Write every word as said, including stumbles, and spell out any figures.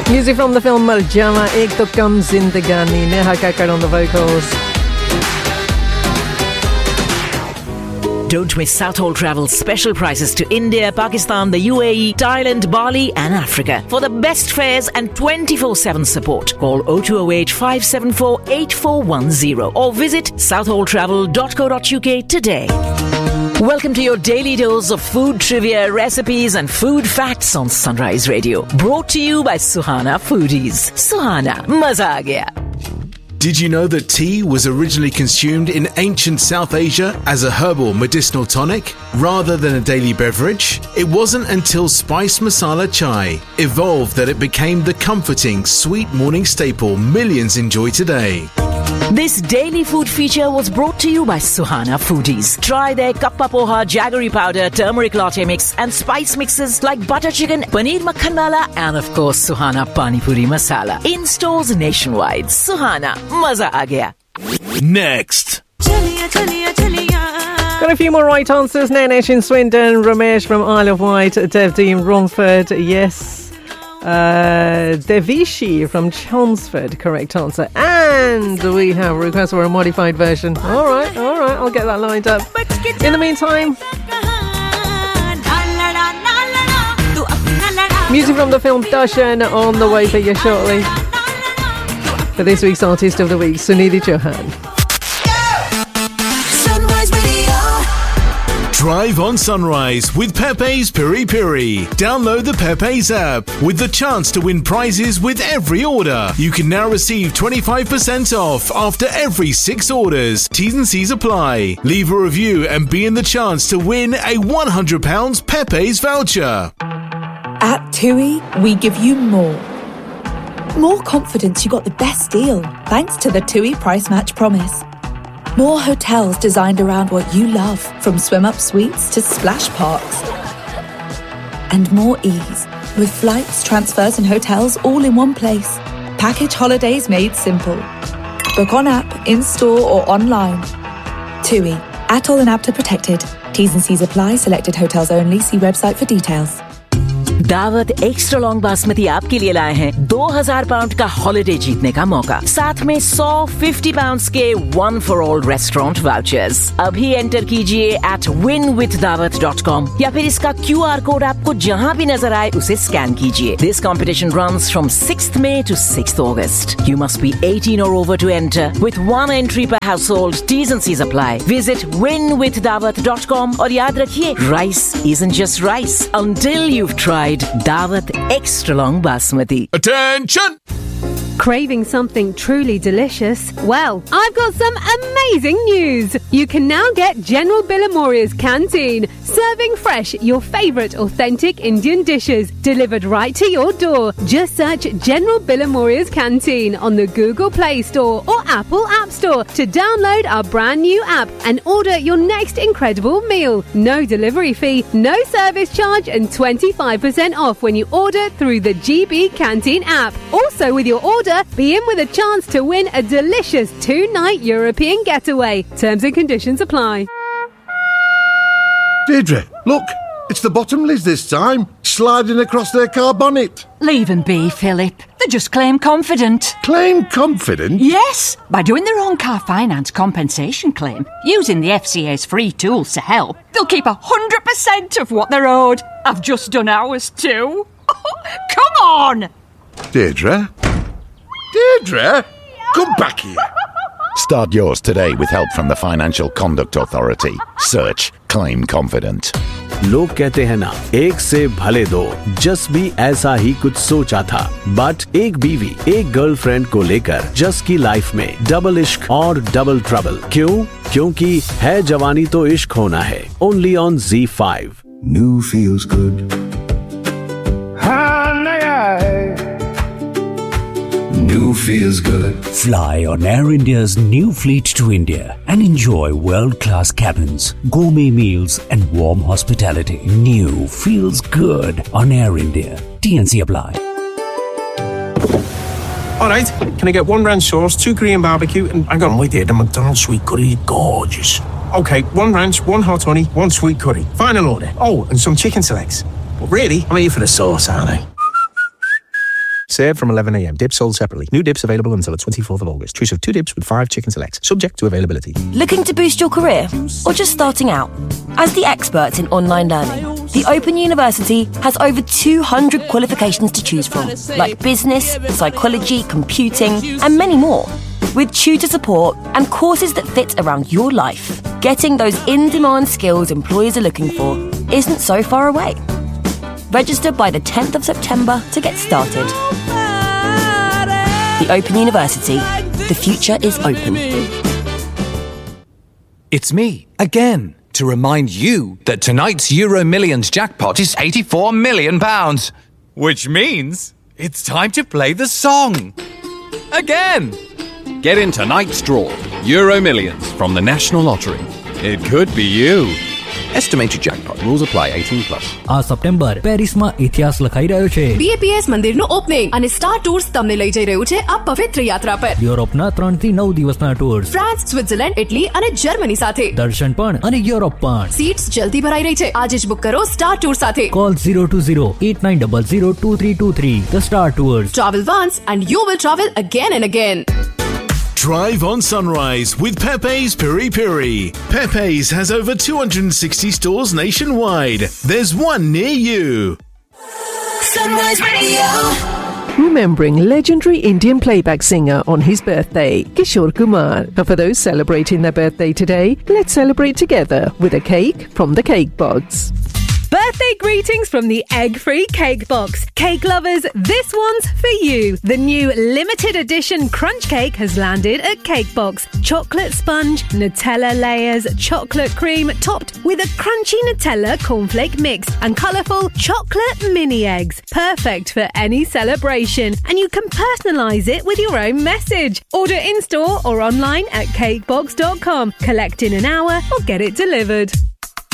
Music from the film Marjana, Ek To Kam Zindagani, Neha Kakkar on the vocals. Don't miss Southall Travel's special prices to India, Pakistan, the U A E, Thailand, Bali and Africa. For the best fares and twenty-four seven support, call oh two oh eight, five seven four, eight four one oh or visit southall travel dot co dot uk today. Welcome to your daily dose of food trivia, recipes and food facts on Sunrise Radio. Brought to you by Suhana Foodies. Suhana, maza aa gaya. Did you know that tea was originally consumed in ancient South Asia as a herbal medicinal tonic rather than a daily beverage? It wasn't until spice masala chai evolved that it became the comforting, sweet morning staple millions enjoy today. This daily food feature was brought to you by Suhana Foodies. Try their kappa poha, jaggery powder, turmeric latte mix and spice mixes like butter chicken, paneer makhan wala and of course Suhana Pani Puri Masala. In stores nationwide. Suhana, maza aa gaya. Next. Got a few more right answers. Nanesh in Swindon, Ramesh from Isle of Wight, Devdean Romford, yes. Uh, Devishi from Chelmsford, correct answer. And we have a request for a modified version. All right, all right, I'll get that lined up. In the meantime, music from the film Darshan on the way for you shortly. For this week's Artist of the Week, Sunidhi Chauhan. Drive on Sunrise with Pepe's Piri Piri. Download the Pepe's app with the chance to win prizes with every order. You can now receive twenty-five percent off after every six orders. T's and C's apply. Leave a review and be in the chance to win a one hundred pounds Pepe's voucher. At TUI, we give you more. More confidence you got the best deal thanks to the TUI Price Match Promise. More hotels designed around what you love, from swim-up suites to splash parks. And more ease, with flights, transfers and hotels all in one place. Package holidays made simple. Book on app, in-store or online. TUI. Atoll and A B T A protected. T's and C's apply. Selected hotels only. See website for details. दावत extra long basmati आपके लिए लाए हैं दो हज़ार pound का holiday जीतने का मौका, साथ में सौ पचास पाउंड्स के one for all restaurant vouchers. अभी एंटर कीजिए एट विन विद दावत डॉट कॉम या फिर इसका क्यू आर कोड आपको जहां भी नजर आए उसे स्कैन कीजिए। This competition runs from sixth May to sixth August. You must be eighteen or over to enter with one entry per household. T's and C's apply. Visit win with dawat dot com और याद रखिए, rice isn't just rice until you've tried Dawat Extra Long Basmati. Attention! Craving something truly delicious? Well, I've got some amazing news. You can now get General Billamoria's Canteen, serving fresh your favourite authentic Indian dishes delivered right to your door. Just search General Billamoria's Canteen on the Google Play Store or Apple App Store to download our brand new app and order your next incredible meal. No delivery fee, no service charge and twenty-five percent off when you order through the G B Canteen app. Also with your order, be in with a chance to win a delicious two-night European getaway. Terms and conditions apply. Deirdre, look, it's the Bottomleys this time, sliding across their car bonnet. Leave them be, Philip. They just claim confident. Claim confident? Yes, by doing their own car finance compensation claim, using the F C A's free tools to help, they'll keep one hundred percent of what they're owed. I've just done ours too. Come on! Deirdre? Deirdre? Come back here. Start yours today with help from the Financial Conduct Authority. Search Claim Confident. लोग कहते हैं ना, एक से भले दो, जस भी ऐसा ही कुछ सोचा था, बट एक बीवी एक गर्लफ्रेंड को लेकर जस की लाइफ में डबल इश्क और डबल ट्रबल। क्यों? क्योंकि है जवानी तो इश्क होना है। Only on Zee five. New feels good. New feels good. Fly on Air India's new fleet to India and enjoy world-class cabins, gourmet meals and warm hospitality. New feels good on Air India. T N C apply. All right, can I get one ranch sauce, two Korean barbecue, and hang on, wait there, the McDonald's sweet curry, gorgeous. Okay, one ranch, one hot honey, one sweet curry. Final order. Oh, and some chicken selects. But really, I'm here for the sauce, aren't I? Served from eleven a m. Dips sold separately. New dips available until the twenty-fourth of August. Choice of two dips with five chicken selects. Subject to availability. Looking to boost your career? Or just starting out? As the experts in online learning, the Open University has over two hundred qualifications to choose from, like business, psychology, computing, and many more. With tutor support and courses that fit around your life, getting those in-demand skills employers are looking for isn't so far away. Register by the tenth of September to get started. The Open University. The future is open. It's me, again, to remind you that tonight's Euro Millions jackpot is eighty-four million pounds. Which means it's time to play the song. Again. Get in tonight's draw. Euro Millions from the National Lottery. It could be you. Estimated jackpot. Rules apply. eighteen plus. આ September પેરિસમાં ઇતિહાસ લખાઈ રહ્યો છે. B A P S મંદિરનું opening અને star tours તમને લઈ જઈ રહ્યું છે આ પવિત્ર યાત્રા પર. યુરોપના ત્રણ થી નવ દિવસના ટૂર્સ. ફ્રાન્સ, સ્વિટ્ઝરલેન્ડ, ઇટલી અને જર્મની સાથે. દર્શન પણ અને યુરોપ પણ. સીટ્સ જલ્દી ભરાઈ રહી છે. આજે જ બુક કરો સ્ટાર ટૂર સાથે. Call zero two zero eight nine zero zero two three two three. The Star Tours. Travel once and you will travel again and again. Drive on Sunrise with Pepe's Piri Piri. Pepe's has over two hundred sixty stores nationwide. There's one near you. Sunrise Radio. Remembering legendary Indian playback singer on his birthday, Kishore Kumar. And for those celebrating their birthday today, let's celebrate together with a cake from the Cake Box. Birthday greetings from the egg-free Cake Box. Cake lovers, this one's for you. The new limited edition crunch cake has landed at Cake Box. Chocolate sponge, Nutella layers, chocolate cream, topped with a crunchy Nutella cornflake mix and colourful chocolate mini eggs. Perfect for any celebration. And you can personalise it with your own message. Order in-store or online at cakebox dot com. Collect in an hour or get it delivered.